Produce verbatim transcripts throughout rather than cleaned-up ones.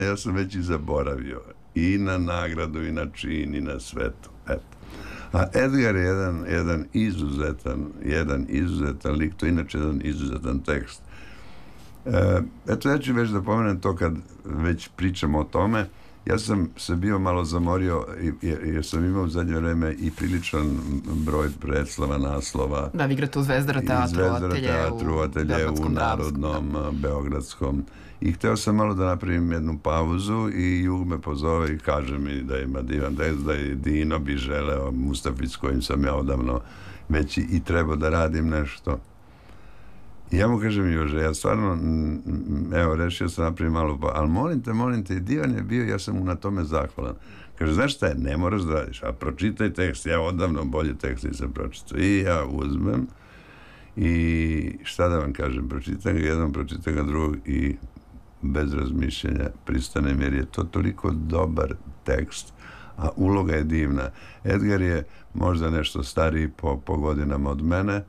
ja sam već i zaboravio i na nagradu i na čin i na sve to. Eto. A Edgar je jedan, jedan izuzetan, jedan izuzetan lik, to je inače jedan izuzetan tekst. E, eto, ja ću već da pomenem to kad već pričamo o tome. Ja sam se bio malo zamorio jer, jer sam imao u zadnje vreme i priličan broj predslava, naslova. Da, vi igrate u Zvezdara teatru, Zvezdara atelje, teatru, atelje u Narodnom, da. Beogradskom. I hteo sam malo da napravim jednu pauzu i Jug me pozove i kaže mi da ima divan tekst, da je Dino bi želeo, Mustafić s kojim sam ja odavno već i, i trebao da radim nešto. I ja mu kažem, Jože, ja stvarno, evo, rešio sam napravim malo, ali molim te, molim te, divan je bio, ja sam mu na tome zahvalan. Kaže, znaš šta je, ne moraš da radiš, a pročitaj tekst, ja odavno bolje tekst nisam pročitao. I ja uzmem i šta da vam kažem, pročitam ga jednom, pročitam ga drugog i bez razmišljenja pristanem, jer je to toliko dobar tekst, a uloga je divna. Edgar je možda nešto stariji po, po godinama od mene,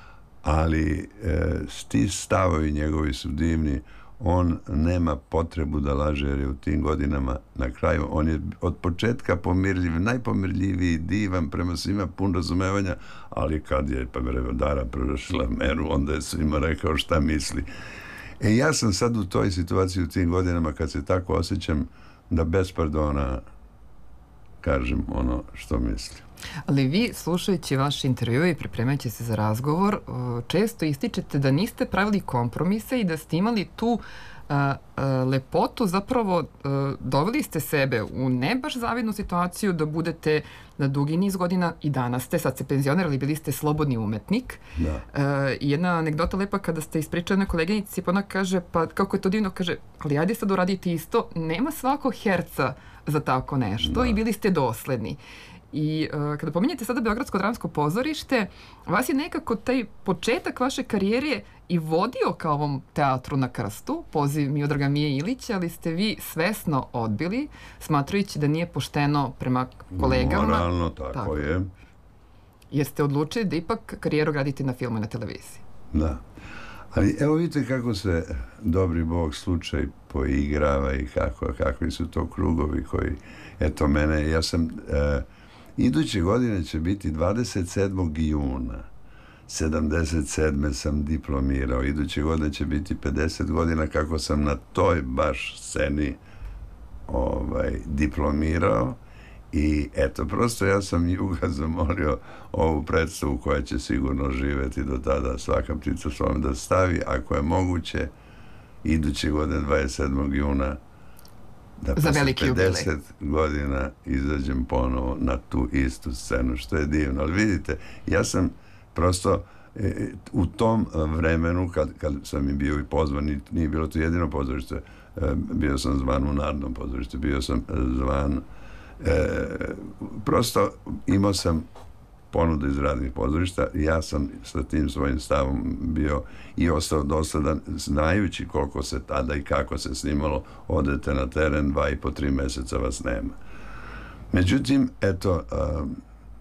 ali e, ti stavovi njegovi su divni. On nema potrebu da laže, jer je u tim godinama na kraju, on je od početka pomirljiv, najpomirljiviji, divan, prema svima pun razumevanja, ali kad je pa Dara prošla meru, onda je svima rekao šta misli. E ja sam sad u toj situaciji u tim godinama kad se tako osjećam da bez pardona kažem ono što mislim. Ali vi, slušajući vaš intervju i pripremajući se za razgovor, često ističete da niste pravili kompromise i da ste imali tu a, a, lepotu, zapravo a, doveli ste sebe u ne baš zavidnu situaciju da budete na dugi niz godina, i danas ste, sad se penzionerali, bili ste slobodni umetnik. Da. A, jedna anegdota lepa kada ste ispričali na koleginici, pa ona kaže, pa kako je to divno, kaže, ali ajde sad uraditi isto, nema svako herca za tako nešto, da. I bili ste dosledni. I uh, kada pominjete sada Beogradsko dramsko pozorište, vas je nekako taj početak vaše karijere i vodio ka ovom teatru na krstu, poziv Miodraga Mije Ilića, ali ste vi svesno odbili, smatrajući da nije pošteno prema kolegama. Moralno, tako, tako je. Jer ste odlučili da ipak karijeru gradite na filmu i na televiziji. Da. Ali evo vidite kako se dobri Bog slučaj poigrava i kako, kakvi su to krugovi koji, eto mene, ja sam... Uh, Iduće godine će biti dvadeset sedmog juna sedamdeset sedme sam diplomirao. Iduće godine će biti pedeset godina kako sam na toj baš sceni ovaj, diplomirao. I eto, prosto ja sam Juga zamolio ovu predstavu koja će sigurno živeti do tada, svaka ptica svom da stavi, ako je moguće, iduće godine dvadeset sedmog juna da posle pedeset godina izađem ponovo na tu istu scenu, što je divno. Ali vidite, ja sam prosto e, u tom vremenu, kad, kad sam i bio i pozvan, nije bilo to jedino pozorište, e, bio sam zvan u Narodnom pozorištu, bio sam zvan, e, prosto imao sam ponudu iz radnih pozorišta, ja sam sa tim svojim stavom bio i ostao dosledan, znajući koliko se tada i kako se snimalo, odete na teren, dva i po tri meseca vas nema. Međutim, eto, um,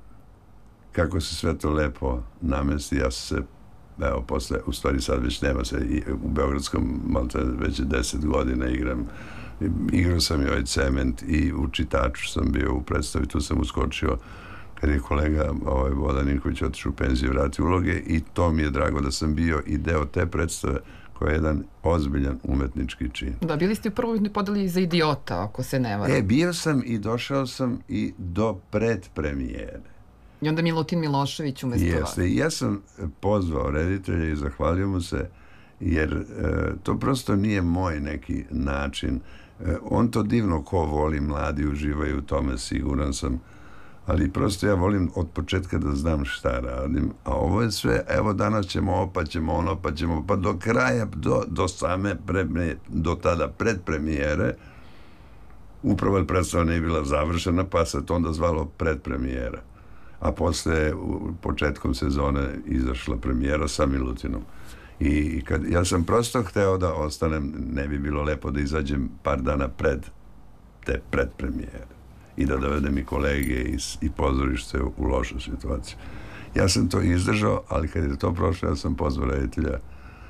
kako se sve to lepo namesti, ja sam se, evo, posle, u stvari sad već nema se, i u Beogradskom, malo već deset godina igram, igrao sam i ovaj Cement i u Čitaču sam bio u predstavi, tu sam uskočio kad je kolega ovaj, Bodan Ninković otišao u penziju, vrati uloge, i to mi je drago da sam bio i deo te predstave koja je jedan ozbiljan umetnički čin. Da, bili ste u prvoj podeli za Idiota, ako se ne varam. E, bio sam i došao sam i do predpremijere. I onda Milutin Milošević umesto vas. Jeste, i ja sam pozvao reditelja i zahvalio mu se, jer e, to prosto nije moj neki način. E, on to divno ko voli, mladi uživaju u tome, siguran sam. Ali prosto ja volim od početka da znam šta radim, a ovo je sve, evo danas ćemo ovo, pa ćemo ono, pa ćemo, pa do kraja, do, do same, pre, do tada predpremijere, upravo je predstava nije bila završena, pa se to onda zvalo predpremijera. A posle, u početkom sezone, izašla premijera sa Milutinom. I kad, ja sam prosto hteo da ostanem, ne bi bilo lepo da izađem par dana pred te predpremijere i da dovedem i kolege i, i pozorište u lošu situaciju. Ja sam to izdržao, ali kad je to prošlo, ja sam pozvao reditelja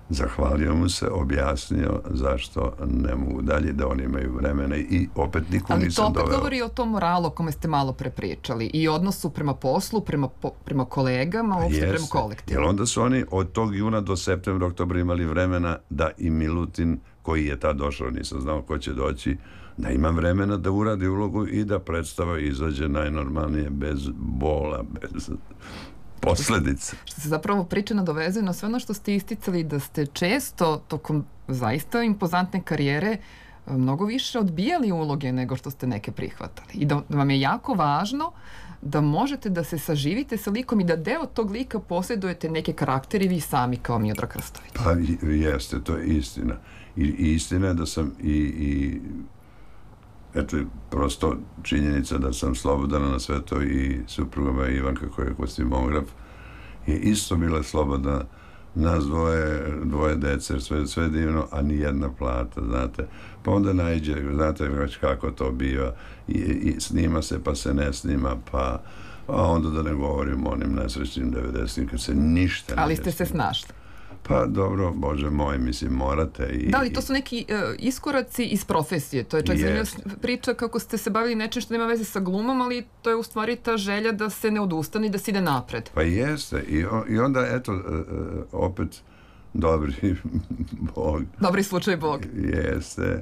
zahvalio mu se, objasnio zašto ne mogu dalje, da oni imaju vremena i opet nikom ali nisam doveo. Ali to opet govori o tom moralu o kome ste malo pre pričali i odnosu prema poslu, prema, prema kolegama, uopšte prema kolektivu. Jer onda su oni od tog juna do septembra, oktobra imali vremena da i Milutin, koji je tad došao, nisam znao ko će doći, da ima vremena da uradi ulogu i da predstava izađe najnormalnije, bez bola, bez posledice. Što se zapravo priča nadovezuje na sve ono što ste isticali, da ste često tokom zaista impozantne karijere mnogo više odbijali uloge nego što ste neke prihvatali. I da vam je jako važno da možete da se saživite sa likom i da deo tog lika posjedujete neke karakteri vi sami kao Miodrag Krstović. Pa jeste, to je istina. I, i istina je da sam i, i eto, prosto činjenica da sam slobodan na sve to i supruga moja Ivanka koja je kostimograf je isto bila slobodna, nas dvoje, dvoje dece, sve, sve divno, a ni jedna plata, znate. Pa onda najđe, znate već kako to biva, i, i snima se pa se ne snima, pa a onda da ne govorim o onim nesrećnim devedesetim kad se ništa ne ali ste se snašli. Pa dobro, Bože moj, mislim, morate. I, da, ali to su neki uh, iskoraci iz profesije. To je čak zanimljiva priča kako ste se bavili nečim što nema veze sa glumom, ali to je u stvari ta želja da se ne odustane i da se ide napred. Pa jeste. I, i onda, eto, uh, opet dobri Bog. Dobri slučaj Bog. Jeste.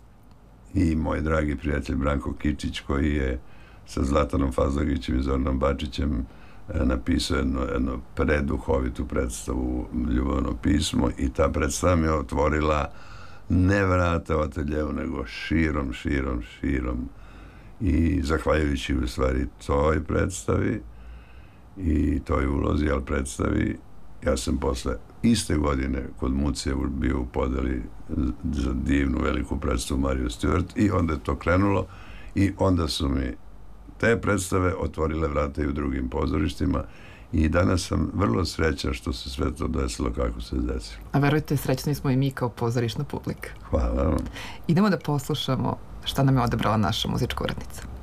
I moj dragi prijatelj Branko Kičić, koji je sa Zlatanom Fazlagićem i Zoranom Bačićem napisao jedno, jedno preduhovitu predstavu Ljubavno pismo i ta predstava mi je otvorila ne vrata u ateljevu, nego širom, širom, širom i zahvaljujući u stvari toj predstavi i toj ulozi, ali predstavi, ja sam posle iste godine kod Mucije bio u podeli za divnu veliku predstavu Mariju Stewart i onda je to krenulo i onda su mi te predstave otvorile vrata i u drugim pozorištima i danas sam vrlo srećan što se sve to desilo kako se desilo. A verujte, srećni smo i mi kao pozorišna publika. Hvala vam. Idemo da poslušamo šta nam je odebrala naša muzička urednica.